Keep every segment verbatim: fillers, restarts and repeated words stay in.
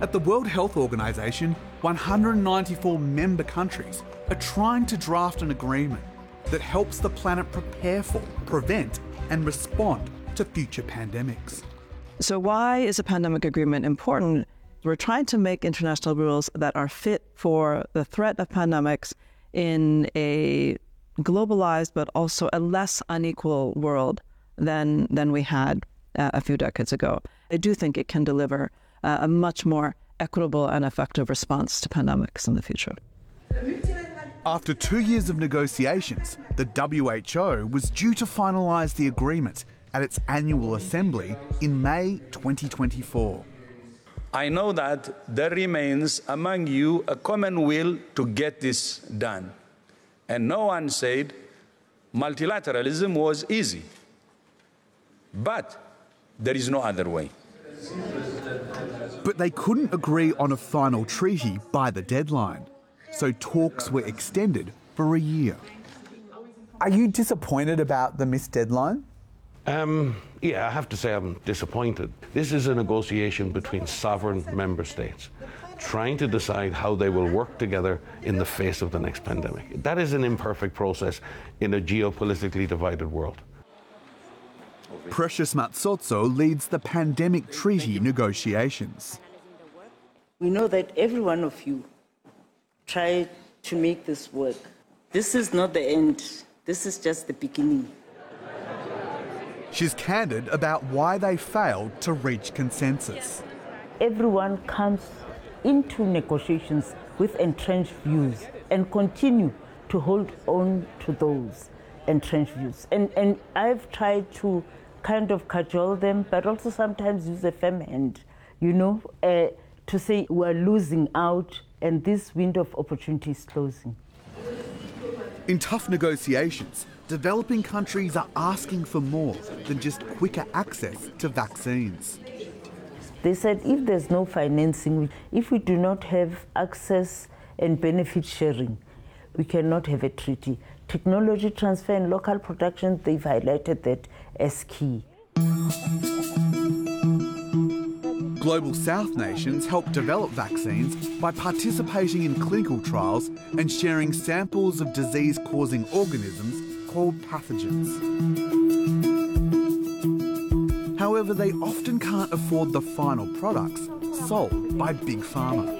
At the World Health Organization, one hundred ninety-four member countries are trying to draft an agreement that helps the planet prepare for, prevent, and respond to future pandemics. So why is a pandemic agreement important? We're trying to make international rules that are fit for the threat of pandemics in a globalized but also a less unequal world than than we had uh, a few decades ago. I do think it can deliver uh, a much more equitable and effective response to pandemics in the future. After two years of negotiations, the W H O was due to finalise the agreement at its annual assembly in May twenty twenty-four. I know that there remains among you a common will to get this done. And no one said multilateralism was easy. But there is no other way. But they couldn't agree on a final treaty by the deadline, so talks were extended for a year. Are you disappointed about the missed deadline? Um, yeah, I have to say I'm disappointed. This is a negotiation between sovereign member states trying to decide how they will work together in the face of the next pandemic. That is an imperfect process in a geopolitically divided world. Precious Matsotso leads the pandemic treaty negotiations. We know that every one of you tried to make this work. This is not the end. This is just the beginning. She's candid about why they failed to reach consensus. Everyone comes into negotiations with entrenched views and continue to hold on to those entrenched views. And, and I've tried to kind of cajole them, but also sometimes use a firm hand, you know, uh, to say we're losing out and this window of opportunity is closing. In tough negotiations, developing countries are asking for more than just quicker access to vaccines. They said if there's no financing, if we do not have access and benefit sharing, we cannot have a treaty. Technology transfer and local production, they've highlighted that as key. Global South nations help develop vaccines by participating in clinical trials and sharing samples of disease-causing organisms called pathogens. However, they often can't afford the final products sold by Big Pharma.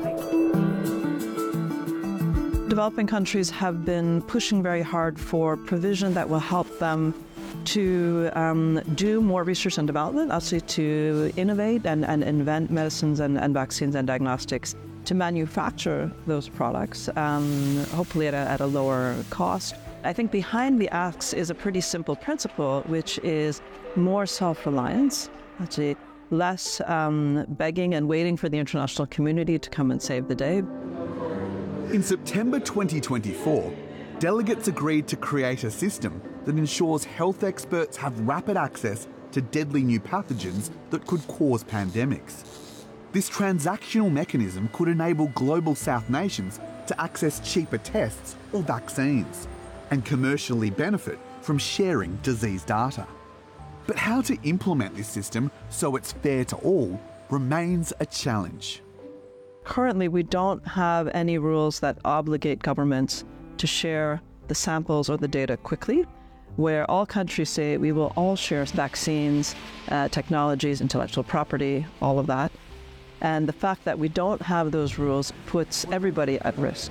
Developing countries have been pushing very hard for provision that will help them to um, do more research and development, actually to innovate and, and invent medicines and, and vaccines and diagnostics, to manufacture those products, um, hopefully at a, at a lower cost. I think behind the acts is a pretty simple principle, which is more self-reliance, actually less um, begging and waiting for the international community to come and save the day. In September twenty twenty-four, delegates agreed to create a system that ensures health experts have rapid access to deadly new pathogens that could cause pandemics. This transactional mechanism could enable Global South nations to access cheaper tests or vaccines and commercially benefit from sharing disease data. But how to implement this system so it's fair to all remains a challenge. Currently, we don't have any rules that obligate governments to share the samples or the data quickly, where all countries say we will all share vaccines, uh, technologies, intellectual property, all of that. And the fact that we don't have those rules puts everybody at risk.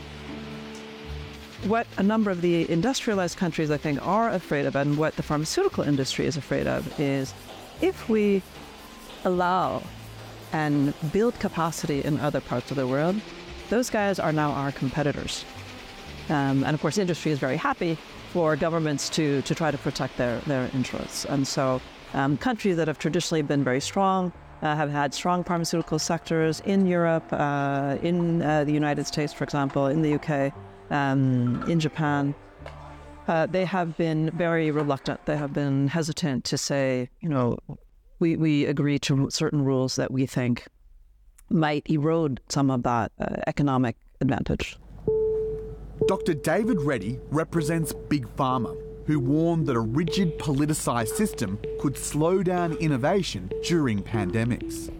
What a number of the industrialized countries, I think, are afraid of, and what the pharmaceutical industry is afraid of, is if we allow and build capacity in other parts of the world, those guys are now our competitors. Um, and of course, industry is very happy for governments to, to try to protect their, their interests. And so um, countries that have traditionally been very strong, uh, have had strong pharmaceutical sectors in Europe, uh, in uh, the United States, for example, in the U K, um, in Japan, uh, they have been very reluctant. They have been hesitant to say, you know, we, we agree to certain rules that we think might erode some of that uh, economic advantage. Doctor David Reddy represents Big Pharma, who warned that a rigid, politicised system could slow down innovation during pandemics.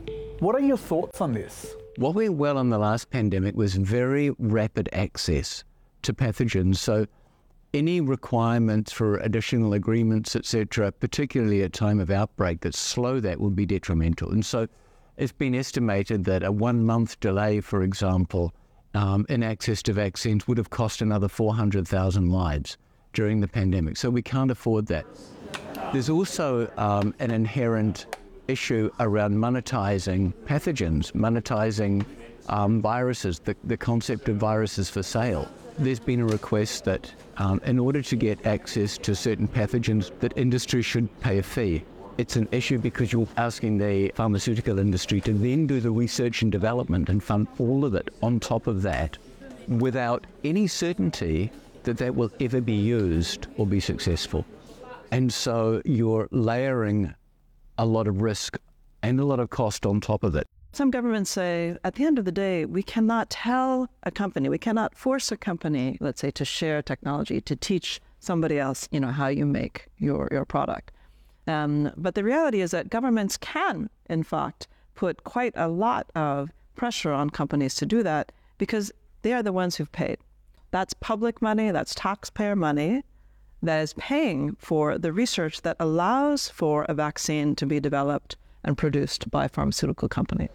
What are your thoughts on this? What went well in the last pandemic was very rapid access to pathogens. So any requirements for additional agreements, et cetera, particularly at time of outbreak, that slow that would be detrimental. And so it's been estimated that a one-month delay, for example, um, in access to vaccines would have cost another four hundred thousand lives during the pandemic. So we can't afford that. There's also um, an inherent issue around monetizing pathogens, monetizing um, viruses, the, the concept of viruses for sale. There's been a request that um, in order to get access to certain pathogens, that industry should pay a fee. It's an issue because you're asking the pharmaceutical industry to then do the research and development and fund all of it on top of that without any certainty that that will ever be used or be successful. And so you're layering a lot of risk and a lot of cost on top of it. Some governments say, at the end of the day, we cannot tell a company, we cannot force a company, let's say, to share technology, to teach somebody else, you know, how you make your, your product. Um, but the reality is that governments can, in fact, put quite a lot of pressure on companies to do that because they are the ones who've paid. That's public money, that's taxpayer money that is paying for the research that allows for a vaccine to be developed and produced by a pharmaceutical company.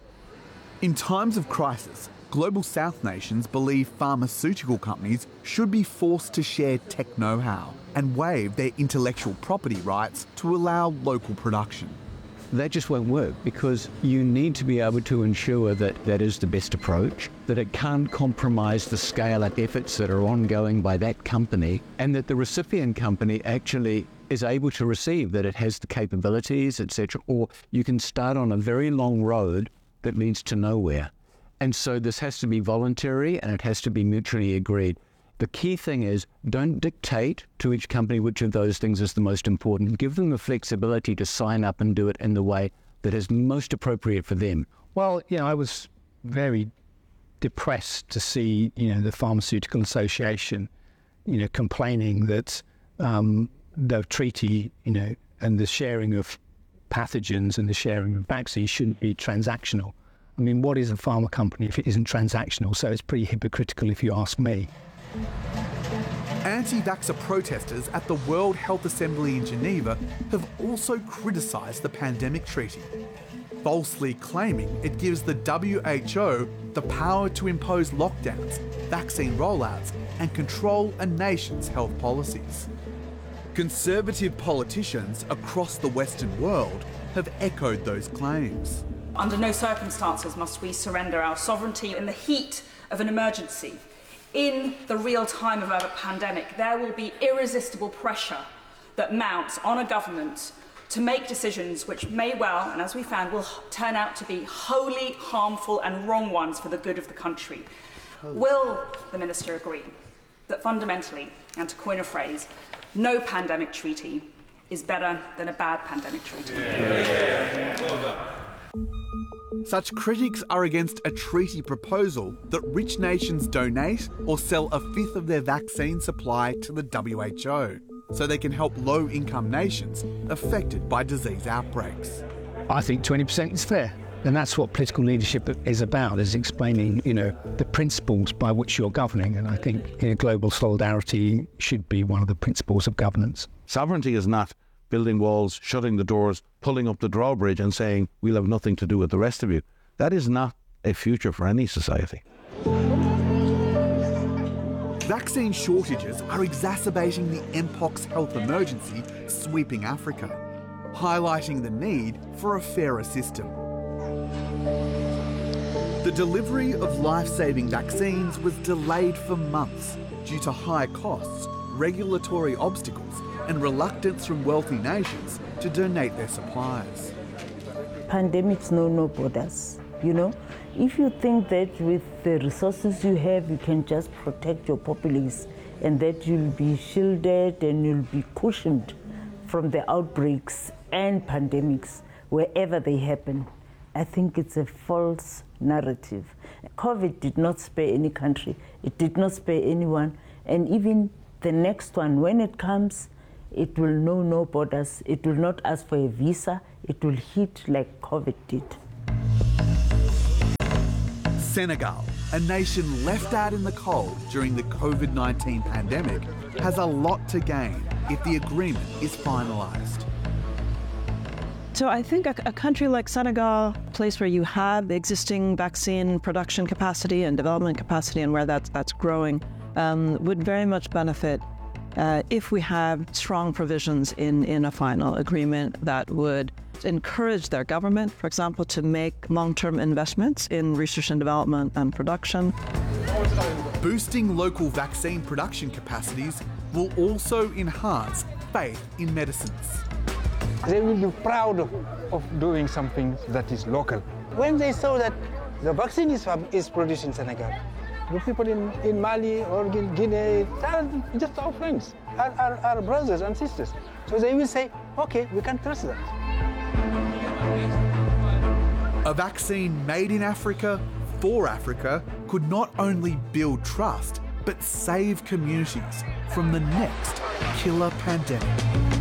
In times of crisis, Global South nations believe pharmaceutical companies should be forced to share tech know-how and waive their intellectual property rights to allow local production. That just won't work because you need to be able to ensure that that is the best approach, that it can't compromise the scale-up efforts that are ongoing by that company, and that the recipient company actually is able to receive, that it has the capabilities, et cetera, or you can start on a very long road that leads to nowhere. And so this has to be voluntary and it has to be mutually agreed. The key thing is don't dictate to each company which of those things is the most important. Give them the flexibility to sign up and do it in the way that is most appropriate for them. Well, you know, I was very depressed to see, you know, the Pharmaceutical Association, you know, complaining that um, the treaty, you know, and the sharing of pathogens and the sharing of vaccines shouldn't be transactional. I mean, what is a pharma company if it isn't transactional? So it's pretty hypocritical if you ask me. Anti-vaxxer protesters at the World Health Assembly in Geneva have also criticised the pandemic treaty, falsely claiming it gives the W H O the power to impose lockdowns, vaccine rollouts, and control a nation's health policies. Conservative politicians across the Western world have echoed those claims. Under no circumstances must we surrender our sovereignty in the heat of an emergency. In the real time of a pandemic, there will be irresistible pressure that mounts on a government to make decisions which may well, and as we found, will turn out to be wholly harmful and wrong ones for the good of the country. Will the Minister agree that fundamentally, and to coin a phrase, no pandemic treaty is better than a bad pandemic treaty? Such critics are against a treaty proposal that rich nations donate or sell a fifth of their vaccine supply to the W H O so they can help low-income nations affected by disease outbreaks. I think twenty percent is fair. And that's what political leadership is about, is explaining, you know, the principles by which you're governing. And I think, you know, global solidarity should be one of the principles of governance. Sovereignty is not building walls, shutting the doors, pulling up the drawbridge and saying, we'll have nothing to do with the rest of you. That is not a future for any society. Vaccine shortages are exacerbating the Mpox health emergency sweeping Africa, highlighting the need for a fairer system. The delivery of life-saving vaccines was delayed for months due to high costs, regulatory obstacles, and reluctance from wealthy nations to donate their supplies. Pandemics know no borders, you know. If you think that with the resources you have, you can just protect your populace and that you'll be shielded and you'll be cushioned from the outbreaks and pandemics wherever they happen, I think it's a false narrative. COVID did not spare any country, it did not spare anyone, and even the next one, when it comes, it will know no borders, it will not ask for a visa, it will hit like COVID did. Senegal, a nation left out in the cold during the COVID nineteen pandemic, has a lot to gain if the agreement is finalised. So I think a, a country like Senegal, a place where you have existing vaccine production capacity and development capacity and where that's, that's growing, um, would very much benefit uh, if we have strong provisions in, in a final agreement that would encourage their government, for example, to make long-term investments in research and development and production. Boosting local vaccine production capacities will also enhance faith in medicines. They will be proud of, of doing something that is local. When they saw that the vaccine is, is produced in Senegal, the people in, in Mali or in Guinea are just our friends, our, our, our brothers and sisters. So they will say, okay, we can trust that. A vaccine made in Africa for Africa could not only build trust, but save communities from the next killer pandemic.